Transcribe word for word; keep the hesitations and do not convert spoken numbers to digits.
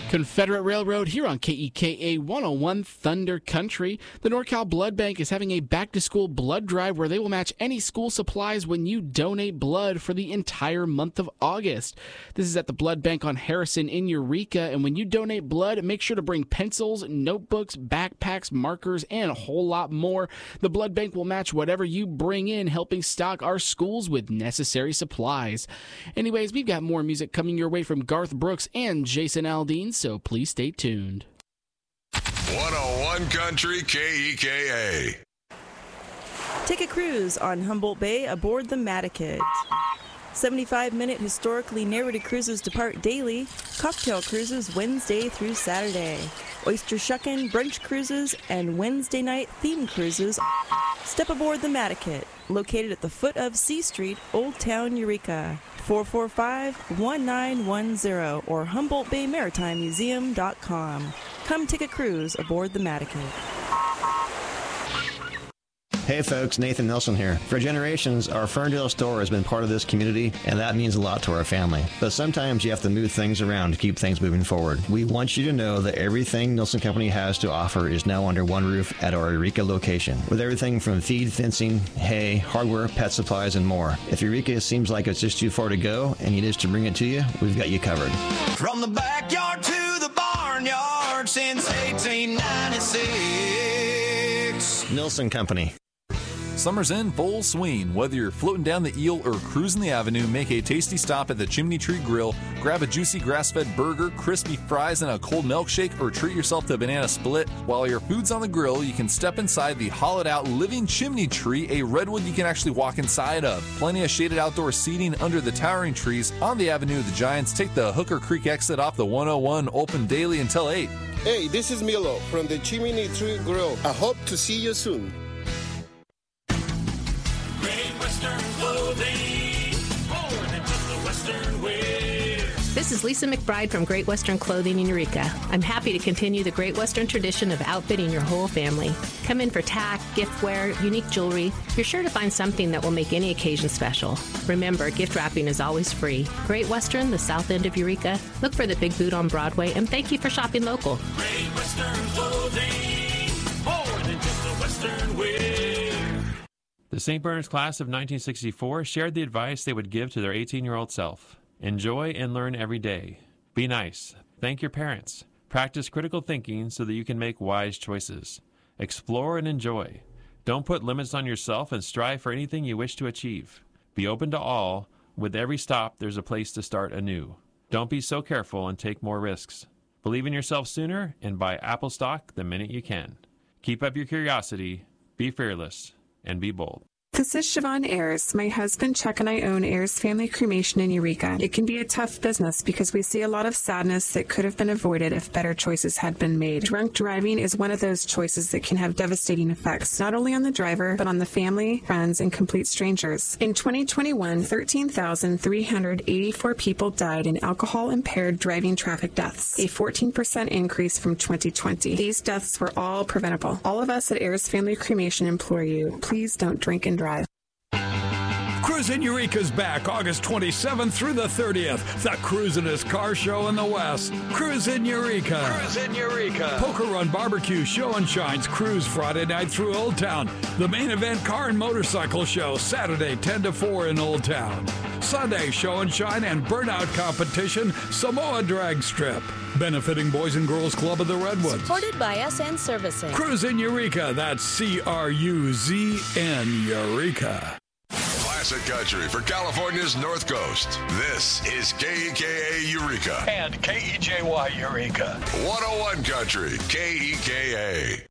Confederate Railroad here on K E K A one oh one Thunder Country. The NorCal Blood Bank is having a back-to-school blood drive where they will match any school supplies when you donate blood for the entire month of August. This is at the Blood Bank on Harrison in Eureka, and when you donate blood, make sure to bring pencils, notebooks, backpacks, markers, and a whole lot more. The Blood Bank will match whatever you bring in, helping stock our schools with necessary supplies. Anyways, we've got more music coming your way from Garth Brooks and Jason Aldean, so please stay tuned. one oh one Country K E K A. Take a cruise on Humboldt Bay aboard the Mataket. seventy-five minute historically narrated cruises depart daily. Cocktail cruises Wednesday through Saturday. Oyster shuckin', brunch cruises, and Wednesday night theme cruises. Step aboard the Mataket, located at the foot of C Street, Old Town, Eureka. four four five, one nine one zero or Humboldt Bay Maritime Museum dot com. Come take a cruise aboard the Mataket. Hey folks, Nathan Nelson here. For generations, our Ferndale store has been part of this community, and that means a lot to our family. But sometimes you have to move things around to keep things moving forward. We want you to know that everything Nelson Company has to offer is now under one roof at our Eureka location, with everything from feed, fencing, hay, hardware, pet supplies, and more. If Eureka seems like it's just too far to go and you need us to bring it to you, we've got you covered. From the backyard to the barnyard since eighteen ninety-six. Nelson Company. Summer's in full swing. Whether you're floating down the Eel or cruising the Avenue, make a tasty stop at the Chimney Tree Grill, grab a juicy grass-fed burger, crispy fries, and a cold milkshake, or treat yourself to a banana split. While your food's on the grill, you can step inside the hollowed-out living chimney tree, a redwood you can actually walk inside of. Plenty of shaded outdoor seating under the towering trees. On the Avenue of the Giants, take the Hooker Creek exit off the one oh one, open daily until eight. Hey, this is Milo from the Chimney Tree Grill. I hope to see you soon. This is Lisa McBride from Great Western Clothing in Eureka. I'm happy to continue the Great Western tradition of outfitting your whole family. Come in for tack, giftware, unique jewelry. You're sure to find something that will make any occasion special. Remember, gift wrapping is always free. Great Western, the south end of Eureka. Look for the Big Boot on Broadway, and thank you for shopping local. Great Western Clothing, more than just a Western wear. The Saint Bernard's class of nineteen sixty-four shared the advice they would give to their eighteen-year-old self. Enjoy and learn every day. Be nice. Thank your parents. Practice critical thinking so that you can make wise choices. Explore and enjoy. Don't put limits on yourself and strive for anything you wish to achieve. Be open to all. With every stop, there's a place to start anew. Don't be so careful and take more risks. Believe in yourself sooner and buy Apple stock the minute you can. Keep up your curiosity. Be fearless. And be bold. This is Siobhan Ayers. My husband Chuck and I own Ayers Family Cremation in Eureka. It can be a tough business because we see a lot of sadness that could have been avoided if better choices had been made. Drunk driving is one of those choices that can have devastating effects, not only on the driver, but on the family, friends, and complete strangers. In twenty twenty-one, thirteen thousand three hundred eighty-four people died in alcohol-impaired driving traffic deaths, a fourteen percent increase from twenty twenty. These deaths were all preventable. All of us at Ayers Family Cremation implore you, please don't drink and drive. Cruisin' Eureka's back August twenty-seventh through the thirtieth. The Cruisin'est Car Show in the West. Cruisin' Eureka. Cruisin' Eureka. Poker Run Barbecue Show and Shines cruise Friday night through Old Town. The main event Car and Motorcycle Show Saturday ten to four in Old Town. Sunday Show and Shine and Burnout Competition Samoa Drag Strip. Benefiting Boys and Girls Club of the Redwoods. Supported by S N Servicing. Cruisin' Eureka. That's C R U Z N Eureka. Classic Country for California's North Coast. This is K E K A Eureka. And K E J Y Eureka. one oh one Country, K E K A.